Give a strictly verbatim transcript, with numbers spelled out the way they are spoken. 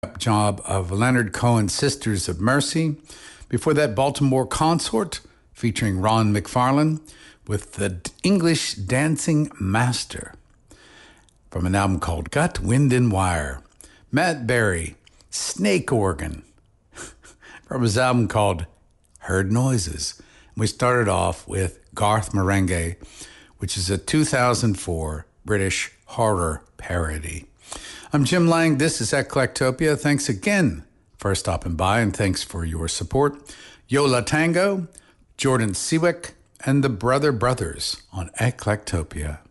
job of Leonard Cohen's Sisters of Mercy. Before that, Baltimore Consort, featuring Ron McFarlane, with the English Dancing Master, from an album called Gut, Wind, and Wire. Matt Berry, Snake Organ, from his album called Heard Noises. We started off with Garth Marenghi, which is a two thousand four British horror parody. I'm Jim Lang. This is Eclectopia. Thanks again for stopping by, and thanks for your support. Yola Tango, Jordan Seawick, and the Brother Brothers on Eclectopia.